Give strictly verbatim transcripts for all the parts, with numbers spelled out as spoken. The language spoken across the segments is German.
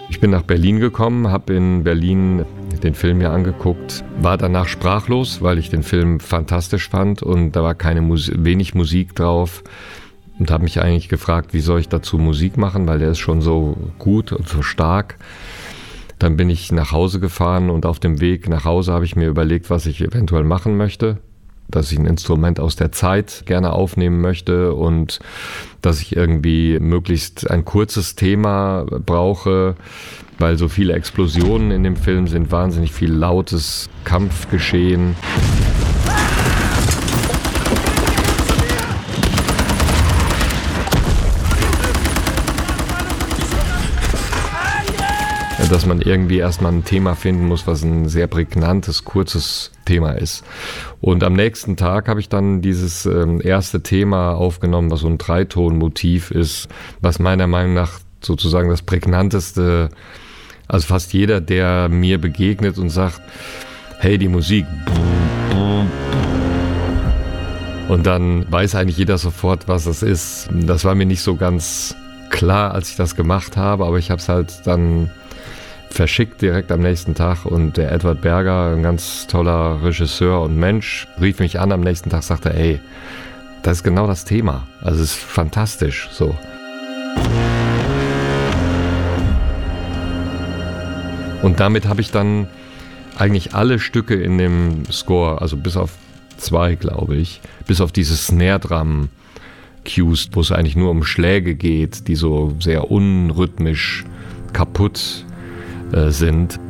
Ich bin nach Berlin gekommen, habe in Berlin den Film mir angeguckt, war danach sprachlos, weil ich den Film fantastisch fand und da war keine Mus- wenig Musik drauf und habe mich eigentlich gefragt, wie soll ich dazu Musik machen, weil der ist schon so gut und so stark. Dann bin ich nach Hause gefahren und auf dem Weg nach Hause habe ich mir überlegt, was ich eventuell machen möchte. Dass ich ein Instrument aus der Zeit gerne aufnehmen möchte und dass ich irgendwie möglichst ein kurzes Thema brauche, weil so viele Explosionen in dem Film sind, wahnsinnig viel lautes Kampfgeschehen. Dass man irgendwie erstmal ein Thema finden muss, was ein sehr prägnantes, kurzes Thema ist. Und am nächsten Tag habe ich dann dieses ähm, erste Thema aufgenommen, was so ein Dreitonmotiv ist, was meiner Meinung nach sozusagen das prägnanteste, also fast jeder, der mir begegnet und sagt, hey, die Musik, und dann weiß eigentlich jeder sofort, was das ist. Das war mir nicht so ganz klar, als ich das gemacht habe, aber ich habe es halt dann verschickt direkt am nächsten Tag und der Edward Berger, ein ganz toller Regisseur und Mensch, rief mich an am nächsten Tag, sagte, ey, das ist genau das Thema, also es ist fantastisch, so. Und damit habe ich dann eigentlich alle Stücke in dem Score, also bis auf zwei, glaube ich, bis auf diese Snare-Drum-Cues, wo es eigentlich nur um Schläge geht, die so sehr unrhythmisch kaputt sind.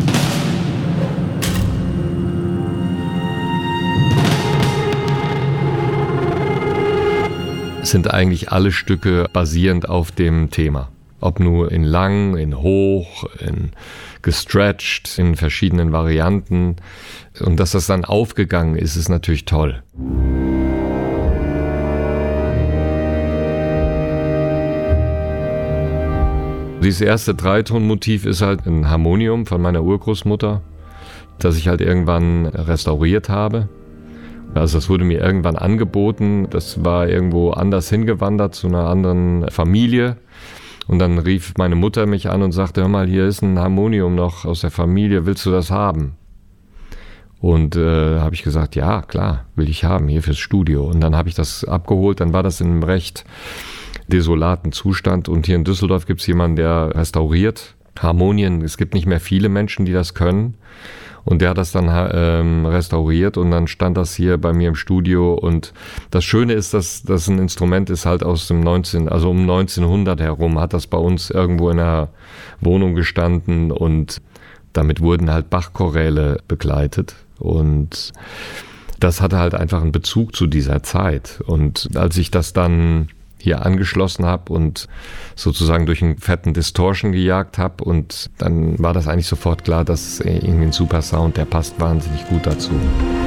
Sind eigentlich alle Stücke basierend auf dem Thema. Ob nur in lang, in hoch, in gestretched, in verschiedenen Varianten. Und dass das dann aufgegangen ist, ist natürlich toll. Dieses erste Dreitonmotiv ist halt ein Harmonium von meiner Urgroßmutter, das ich halt irgendwann restauriert habe. Also das wurde mir irgendwann angeboten, das war irgendwo anders hingewandert zu einer anderen Familie. Und dann rief meine Mutter mich an und sagte, hör mal, hier ist ein Harmonium noch aus der Familie, willst du das haben? Und äh, habe ich gesagt, ja, klar, will ich haben, hier fürs Studio. Und dann habe ich das abgeholt, dann war das in einem recht desolaten Zustand. Und hier in Düsseldorf gibt es jemanden, der restauriert Harmonien. Es gibt nicht mehr viele Menschen, die das können. Und der hat das dann ähm, restauriert und dann stand das hier bei mir im Studio. Und das Schöne ist, dass das ein Instrument ist halt aus dem neunzehn, also um neunzehnhundert herum, hat das bei uns irgendwo in der Wohnung gestanden und damit wurden halt Bach-Choräle begleitet. Und das hatte halt einfach einen Bezug zu dieser Zeit. Und als ich das dann hier angeschlossen habe und sozusagen durch einen fetten Distortion gejagt habe und dann war das eigentlich sofort klar, dass irgendwie ein super Sound, der passt wahnsinnig gut dazu.